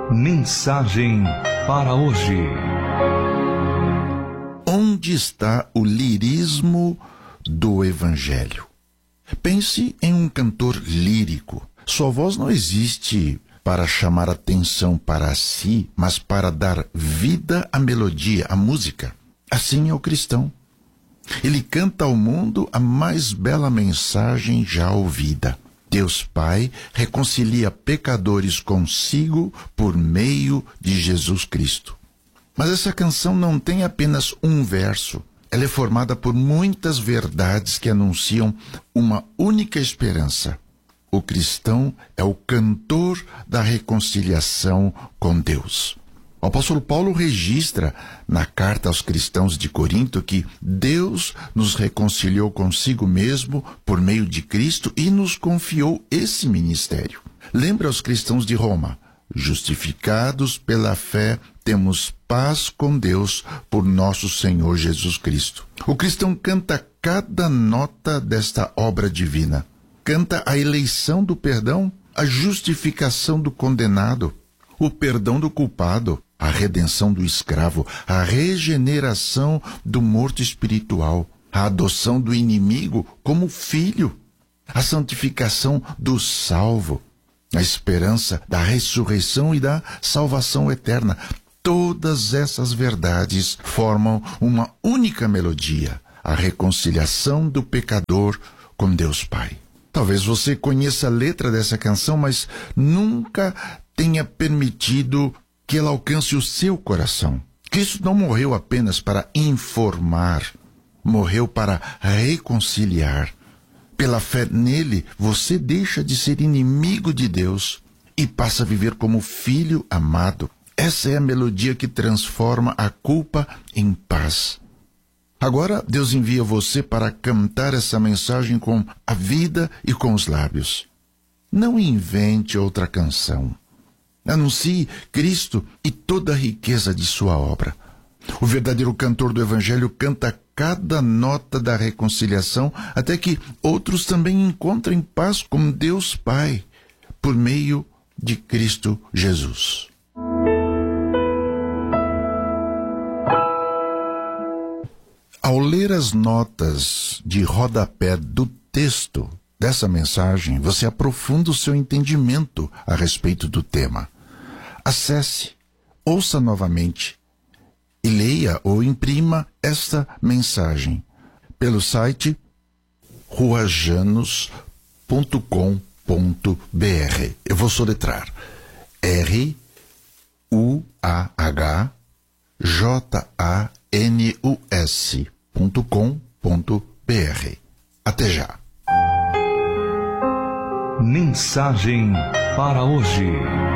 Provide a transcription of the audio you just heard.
Mensagem para hoje. Onde está o lirismo do Evangelho? Pense em um cantor lírico. Sua voz não existe para chamar atenção para si, mas para dar vida à melodia, à música. Assim é o cristão. Ele canta ao mundo a mais bela mensagem já ouvida. Deus Pai reconcilia pecadores consigo por meio de Jesus Cristo. Mas essa canção não tem apenas um verso. Ela é formada por muitas verdades que anunciam uma única esperança. O cristão é o cantor da reconciliação com Deus. O apóstolo Paulo registra na carta aos cristãos de Corinto que Deus nos reconciliou consigo mesmo por meio de Cristo e nos confiou esse ministério. Lembra aos cristãos de Roma: justificados pela fé, temos paz com Deus por nosso Senhor Jesus Cristo. O cristão canta cada nota desta obra divina. Canta a eleição do perdão, a justificação do condenado, o perdão do culpado, a redenção do escravo, a regeneração do morto espiritual, a adoção do inimigo como filho, a santificação do salvo, a esperança da ressurreição e da salvação eterna. Todas essas verdades formam uma única melodia, a reconciliação do pecador com Deus Pai. Talvez você conheça a letra dessa canção, mas nunca tenha permitido que ela alcance o seu coração. Cristo não morreu apenas para informar, morreu para reconciliar. Pela fé nele, você deixa de ser inimigo de Deus e passa a viver como filho amado. Essa é a melodia que transforma a culpa em paz. Agora, Deus envia você para cantar essa mensagem com a vida e com os lábios. Não invente outra canção. Anuncie Cristo e toda a riqueza de sua obra. O verdadeiro cantor do Evangelho canta cada nota da reconciliação até que outros também encontrem paz com Deus Pai por meio de Cristo Jesus. Ao ler as notas de rodapé do texto dessa mensagem, você aprofunda o seu entendimento a respeito do tema. Acesse, ouça novamente e leia ou imprima esta mensagem pelo site ruajanus.com.br. Eu vou soletrar: ruajanus.com.br. Até já. Mensagem para hoje.